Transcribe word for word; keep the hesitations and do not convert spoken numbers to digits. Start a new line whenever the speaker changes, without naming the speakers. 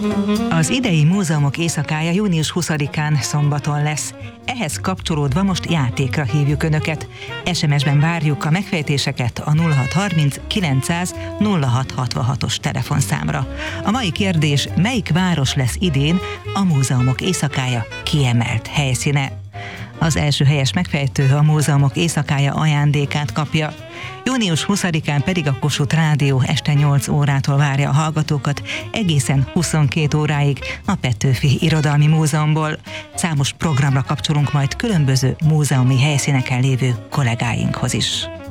Az idei múzeumok éjszakája június huszadikán szombaton lesz. Ehhez kapcsolódva most játékra hívjuk Önöket. es em es-ben várjuk a megfejtéseket a nulla hat harminc kilencszáz nulla hat hatvanhatos telefonszámra. A mai kérdés: melyik város lesz idén a múzeumok éjszakája kiemelt helyszíne? Az első helyes megfejtő a múzeumok éjszakája ajándékát kapja. június huszadikán pedig a Kossuth Rádió este nyolc órától várja a hallgatókat egészen huszonkét óráig a Petőfi Irodalmi Múzeumból. Számos programra kapcsolunk majd különböző múzeumi helyszíneken lévő kollégáinkhoz is.